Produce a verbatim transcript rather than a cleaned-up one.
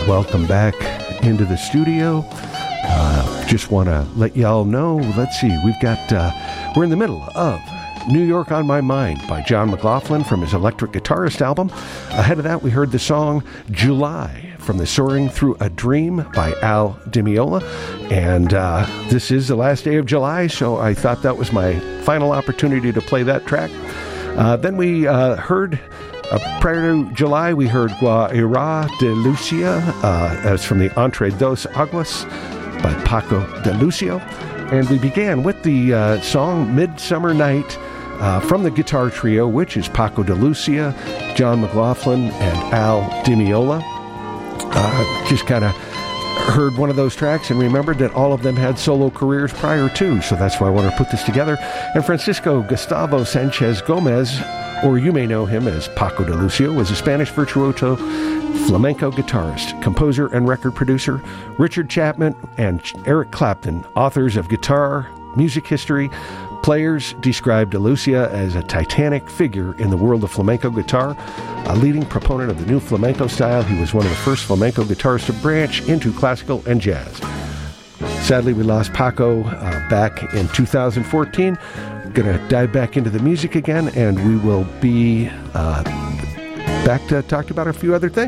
Welcome back into the studio. Uh, just want to let y'all know, let's see, we've got, uh, we're in the middle of New York on My Mind by John McLaughlin from his Electric Guitarist album. Ahead of that, we heard the song July from the Soaring Through a Dream by Al Di Meola. And uh, this is the last day of July, so I thought that was my final opportunity to play that track. Uh, then we uh, heard, uh, prior to July, we heard Guaira de Lucia. Uh, that's from the Entre Dos Aguas by Paco de Lucio. And we began with the uh, song Midsummer Night uh, from the guitar trio, which is Paco de Lucia, John McLaughlin, and Al Di Meola. Uh, just kind of heard one of those tracks and remembered that all of them had solo careers prior to, so that's why I wanted to put this together. And Francisco Gustavo Sanchez Gomez, or you may know him as Paco de Lucio, was a Spanish virtuoso flamenco guitarist, composer, and record producer. Richard Chapman and Eric Clapton, authors of Guitar Music History, players, described De Lucia as a titanic figure in the world of flamenco guitar, a leading proponent of the new flamenco style. He was one of the first flamenco guitarists to branch into classical and jazz. Sadly, we lost Paco uh, back in two thousand fourteen. Going to dive back into the music again, and we will be uh, back to talk about a few other things.